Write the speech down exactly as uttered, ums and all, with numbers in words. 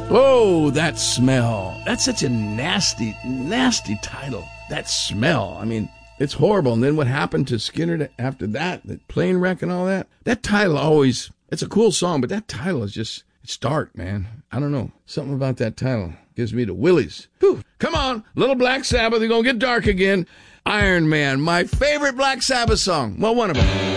Oh, That Smell. That's such a nasty, nasty title. That Smell. I mean, it's horrible. And then what happened to Skinner after that, the plane wreck and all that? That title always, it's a cool song, but that title is just, it's dark, man. I don't know. Something about that title gives me the willies. Whew. Come on, little Black Sabbath, you're going to get dark again. Iron Man, my favorite Black Sabbath song. Well, one of them.